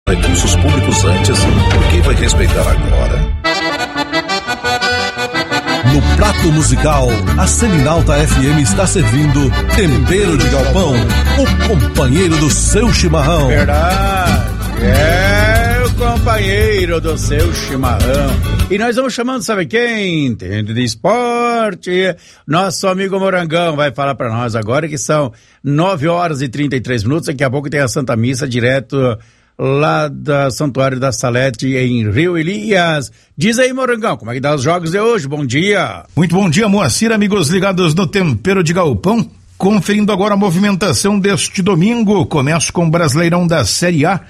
Recursos públicos antes, porque vai respeitar agora. No prato musical, a Seminalta FM está servindo Tempero de Galpão, o companheiro do seu chimarrão. Verdade, é o companheiro do seu chimarrão. E nós vamos chamando, sabe quem? Entende de esporte. Nosso amigo Morangão vai falar para nós agora que são 9h33. Daqui a pouco tem a Santa Missa direto lá do Santuário da Salete em Rio Elias. Diz aí, Morangão, como é que dá os jogos de hoje? Bom dia. Muito bom dia, Moacir, amigos ligados no Tempero de Galpão. Conferindo agora a movimentação deste domingo. Começo com o Brasileirão da Série A,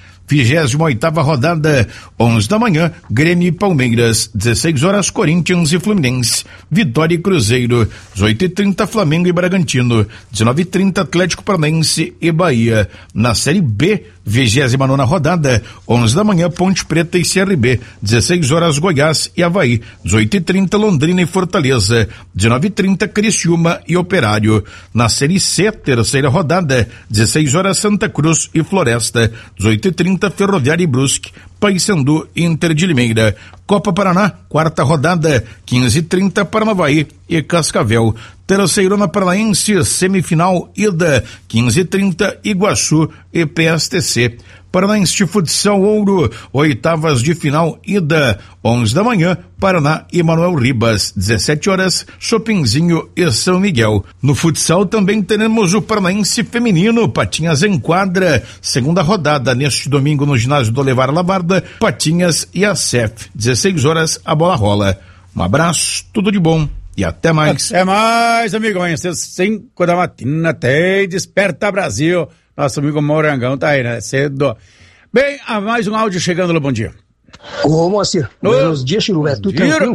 28ª rodada, 11 da manhã, Grêmio e Palmeiras, 16 horas, Corinthians e Fluminense, Vitória e Cruzeiro, 18h30, Flamengo e Bragantino, 19h30, Atlético Paranaense e Bahia. Na Série B, 29ª rodada, 11 da manhã, Ponte Preta e CRB, 16 horas, Goiás e Avaí, 18h30, Londrina e Fortaleza, 19h30, Criciúma e Operário. Na Série C, terceira rodada, 16 horas, Santa Cruz e Floresta, 18h30, Ferroviária e Brusque, Paysandu e Inter de Limeira. Copa Paraná, quarta rodada, 15h30, Paranavaí e Cascavel. Terceirona Paranaense, semifinal, ida, 15h30, Iguaçu e PSTC. Paranaense Futsal Ouro, oitavas de final, ida, 11 da manhã, Paraná e Manuel Ribas, 17 horas, Chopinzinho e São Miguel. No futsal também teremos o Paranaense Feminino, Patinhas em quadra, segunda rodada, neste domingo no ginásio do Levar Labarda, Patinhas e a CEF, 16 horas, a bola rola. Um abraço, tudo de bom e até mais. Até mais, amigo, amanhã 5 da matina, até Desperta Brasil. Nosso amigo Morangão tá aí, né? Cedo. Bem, mais um áudio chegando no bom dia. Ô, Moacir, buenos dias, Chiru, é tudo tranquilo?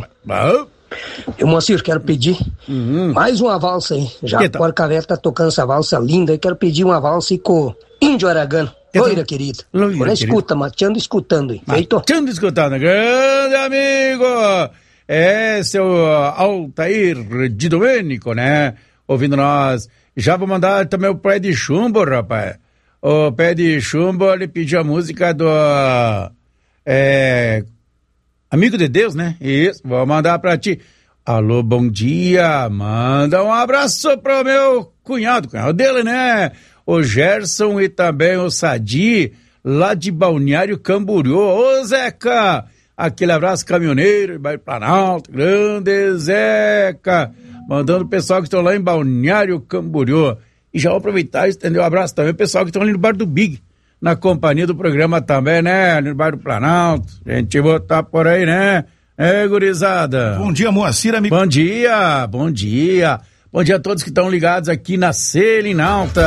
Eu, Moacir, quero pedir mais uma valsa aí. Já a Porca-Véia tá tocando essa valsa linda, eu quero pedir uma valsa aí com Índio Aragano. Loira, querida. Loira, escuta, mateando escutando aí. Feito? Mateando escutando, grande amigo. Esse é o Altair de Domênico, né? Ouvindo nós. Já vou mandar também o Pé de Chumbo, rapaz. O Pé de Chumbo, ele pediu a música do Amigo de Deus, né? Isso, vou mandar pra ti. Alô, bom dia, manda um abraço pro meu cunhado dele, né? O Gerson e também o Sadi, lá de Balneário Camboriú. Ô, Zeca, aquele abraço caminhoneiro, Bairro Planalto, grande Zeca. Mandando o pessoal que estão lá em Balneário Camboriú. E já vou aproveitar e estender um abraço também o pessoal que estão ali no Bar do Big, na companhia do programa também, né? No Bar do Planalto. A gente botar por aí, né? Gurizada. Bom dia, Moacir, amigo. Bom dia, bom dia. Bom dia a todos que estão ligados aqui na Selinalta.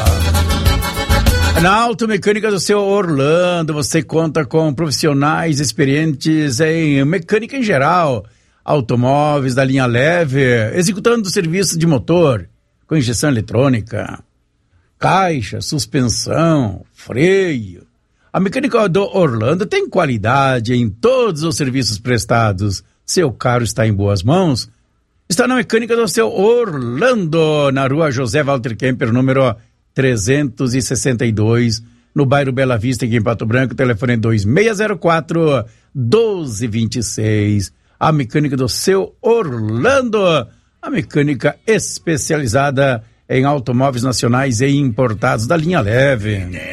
Na Automecânica do seu Orlando, você conta com profissionais experientes em mecânica em geral, automóveis da linha leve, executando serviços de motor, com injeção eletrônica, caixa, suspensão, freio. A Mecânica do Orlando tem qualidade em todos os serviços prestados. Seu carro está em boas mãos? Está na Mecânica do seu Orlando, na rua José Walter Kemper, número 362, no bairro Bela Vista, aqui em Pato Branco. Telefone 2604-1226. A Mecânica do seu Orlando, a mecânica especializada em automóveis nacionais e importados da linha leve.